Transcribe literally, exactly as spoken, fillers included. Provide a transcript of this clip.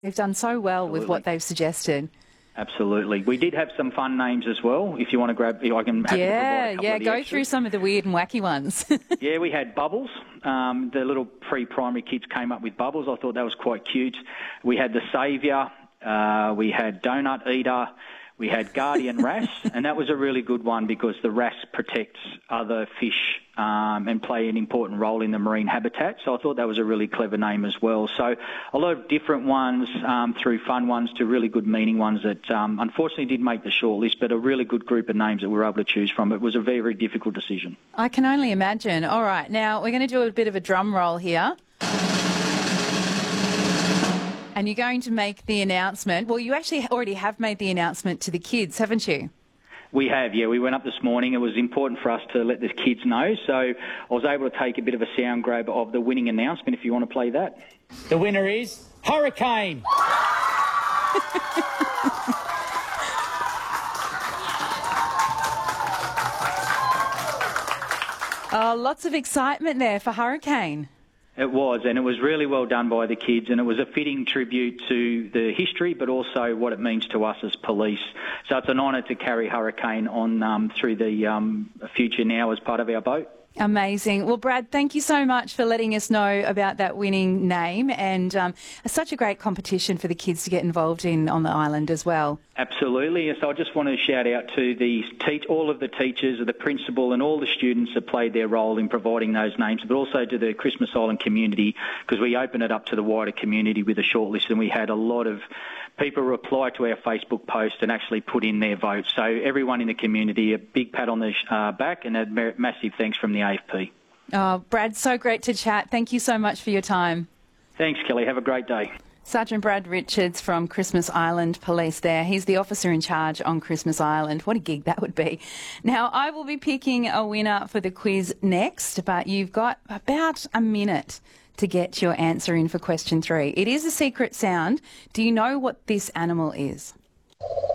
They've done so well Absolutely. with what they've suggested. Absolutely. We did have some fun names as well. If you want to grab, I can happy Yeah, to provide a couple yeah, of the go extras. through some of the weird and wacky ones. Yeah, we had Bubbles. Um, the little pre-primary kids came up with Bubbles. I thought that was quite cute. We had the Saviour. Uh, we had Donut Eater. We had Guardian Wrasse, and that was a really good one because the wrasse protects other fish um, and play an important role in the marine habitat. So I thought that was a really clever name as well. So a lot of different ones, um, through fun ones to really good meaning ones that um, unfortunately didn't make the shortlist, but a really good group of names that we were able to choose from. It was a very, very difficult decision. I can only imagine. All right, now we're going to do a bit of a drum roll here. And you're going to make the announcement. Well, you actually already have made the announcement to the kids, haven't you? We have, yeah. We went up this morning. It was important for us to let the kids know. So I was able to take a bit of a sound grab of the winning announcement, if you want to play that. The winner is Hurricane. Oh, lots of excitement there for Hurricane. It was, and it was really well done by the kids, and it was a fitting tribute to the history, but also what it means to us as police. So it's an honour to carry Hurricane on um, through the um, future now as part of our boat. Amazing. Well, Brad, thank you so much for letting us know about that winning name, and um, it's such a great competition for the kids to get involved in on the island as well. Absolutely. Yes, I just want to shout out to the teach, all of the teachers, the principal and all the students that played their role in providing those names, but also to the Christmas Island community, because we opened it up to the wider community with a shortlist, and we had a lot of people reply to our Facebook post and actually put in their votes. So everyone in the community, a big pat on the uh, back and a massive thanks from the A F P. Oh, Brad, so great to chat. Thank you so much for your time. Thanks, Kelly. Have a great day. Sergeant Brad Richards from Christmas Island Police there. He's the officer in charge on Christmas Island. What a gig that would be. Now, I will be picking a winner for the quiz next, but you've got about a minute to get your answer in for question three. It is a secret sound. Do you know what this animal is?